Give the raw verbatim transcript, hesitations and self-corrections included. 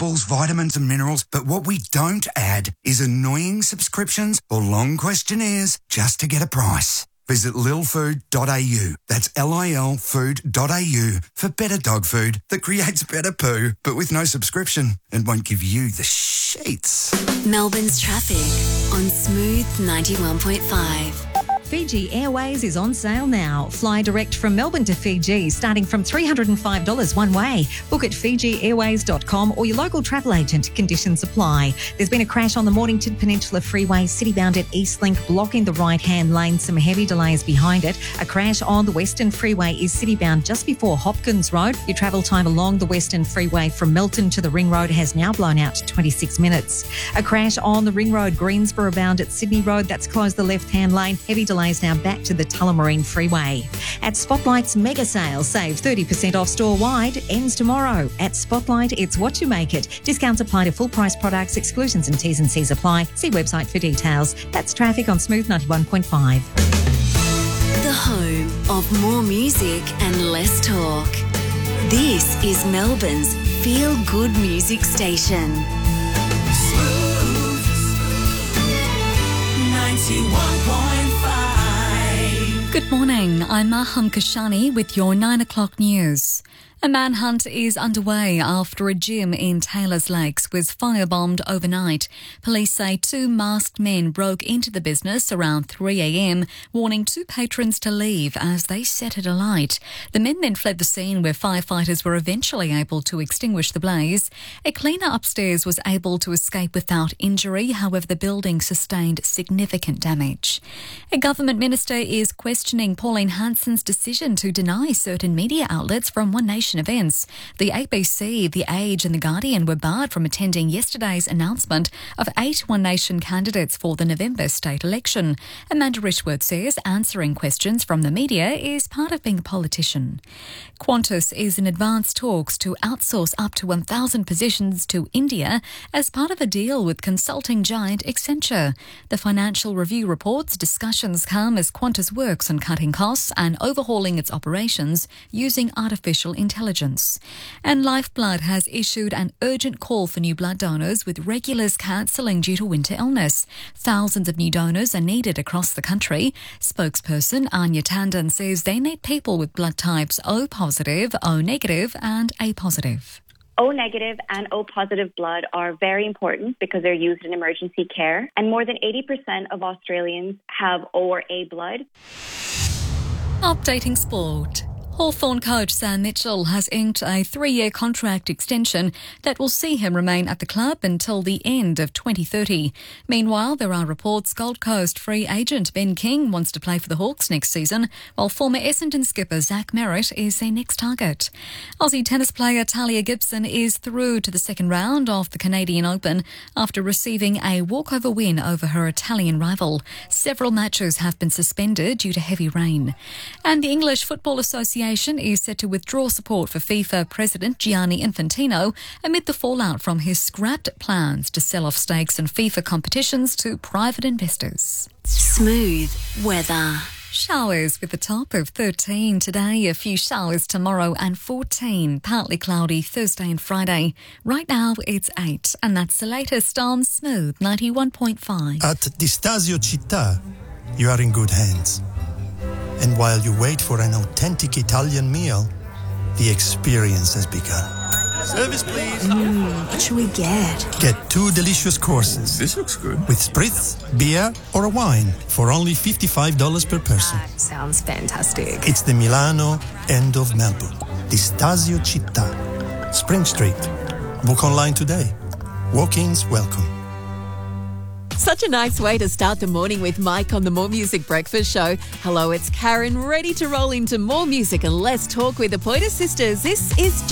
consumables, vitamins and minerals, but what we don't add is annoying subscriptions or long questionnaires just to get a price. Visit lil food dot a u. That's L I L food dot a u for better dog food that creates better poo, but with no subscription and won't give you the sheets. Melbourne's traffic on Smooth ninety-one point five. Fiji Airways is on sale now. Fly direct from Melbourne to Fiji, starting from three hundred five dollars one way. Book at fiji airways dot com or your local travel agent. Conditions apply. There's been a crash on the Mornington Peninsula Freeway, citybound at Eastlink, blocking the right-hand lane. Some heavy delays behind it. A crash on the Western Freeway is citybound just before Hopkins Road. Your travel time along the Western Freeway from Melton to the Ring Road has now blown out to twenty-six minutes. A crash on the Ring Road, Greensboro bound at Sydney Road. That's closed the left-hand lane. Heavy delays now back to the Tullamarine Freeway. At Spotlight's mega sale, save thirty percent off store-wide, ends tomorrow. At Spotlight, it's what you make it. Discounts apply to full-price products, exclusions and T's and C's apply. See website for details. That's traffic on Smooth ninety-one point five. The home of more music and less talk. This is Melbourne's feel-good music station. Smooth ninety-one point five. Good morning, I'm Maham Kashani with your nine o'clock news. A manhunt is underway after a gym in Taylors Lakes was firebombed overnight. Police say two masked men broke into the business around three a.m, warning two patrons to leave as they set it alight. The men then fled the scene, where firefighters were eventually able to extinguish the blaze. A cleaner upstairs was able to escape without injury. However, the building sustained significant damage. A government minister is questioning Pauline Hanson's decision to deny certain media outlets from One Nation events. The A B C, The Age and The Guardian were barred from attending yesterday's announcement of eight One Nation candidates for the November state election. Amanda Richworth says answering questions from the media is part of being a politician. Qantas is in advanced talks to outsource up to one thousand positions to India as part of a deal with consulting giant Accenture. The Financial Review reports discussions come as Qantas works on cutting costs and overhauling its operations using artificial intelligence. And Lifeblood has issued an urgent call for new blood donors, with regulars cancelling due to winter illness. Thousands of new donors are needed across the country. Spokesperson Anya Tandon says they need people with blood types O positive, O negative and A positive. O negative and O positive blood are very important because they're used in emergency care, and more than eighty percent of Australians have O or A blood. Updating sport. Hawthorn coach Sam Mitchell has inked a three-year contract extension that will see him remain at the club until the end of twenty thirty. Meanwhile, there are reports Gold Coast free agent Ben King wants to play for the Hawks next season, while former Essendon skipper Zach Merritt is their next target. Aussie tennis player Talia Gibson is through to the second round of the Canadian Open after receiving a walkover win over her Italian rival. Several matches have been suspended due to heavy rain. And the English Football Association is set to withdraw support for FIFA President Gianni Infantino amid the fallout from his scrapped plans to sell off stakes in FIFA competitions to private investors. Smooth weather. Showers with a top of thirteen today, a few showers tomorrow and fourteen, partly cloudy Thursday and Friday. Right now it's eight, and that's the latest on Smooth ninety-one point five. At Distasio Città, you are in good hands. And while you wait for an authentic Italian meal, the experience has begun. Service, please. Mm, what should we get? Get two delicious courses. This looks good. With spritz, beer, or a wine for only fifty-five dollars per person. That sounds fantastic. It's the Milano end of Melbourne. Distasio Città. Spring Street. Book online today. Walk-ins welcome. Such a nice way to start the morning with Mike on the More Music Breakfast Show. Hello, it's Karen, ready to roll into more music and less talk with the Pointer Sisters. This is